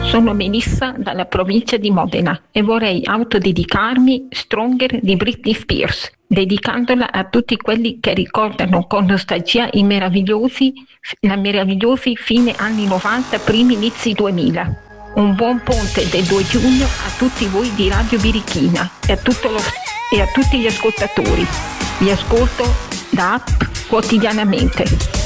Sono Melissa dalla provincia di Modena e vorrei autodedicarmi Stronger di Britney Spears, dedicandola a tutti quelli che ricordano con nostalgia la meravigliosi fine anni 90, primi inizi 2000. Un buon ponte del 2 giugno a tutti voi di Radio Birichina e a tutti gli ascoltatori. Vi ascolto da app quotidianamente.